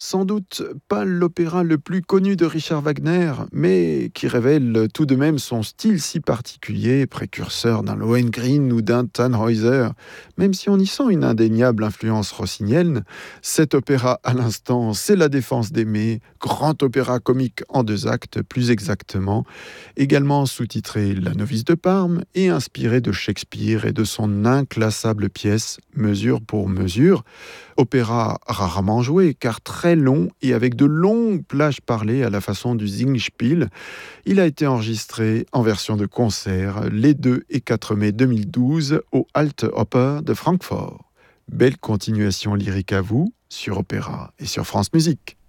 Sans doute pas l'opéra le plus connu de Richard Wagner, mais qui révèle tout de même son style si particulier, précurseur d'un Lohengrin ou d'un Tannhäuser. Même si on y sent une indéniable influence rossinienne, cet opéra à l'instant, c'est La Défense d'aimer, grand opéra comique en 2 actes plus exactement, également sous-titré La Novice de Parme et inspiré de Shakespeare et de son inclassable pièce Mesure pour mesure. Opéra rarement joué, car très long et avec de longues plages parlées à la façon du Singspiel. Il a été enregistré en version de concert les 2 et 4 mai 2012 au Alte Oper de Francfort. Belle continuation lyrique à vous sur Opéra et sur France Musique.